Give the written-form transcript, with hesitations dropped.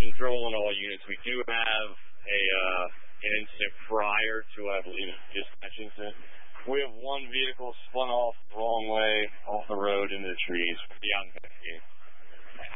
control in all units. We do have an incident prior to, I believe, a dispatch incident. We have one vehicle spun off the wrong way off the road into the trees. Beyond that.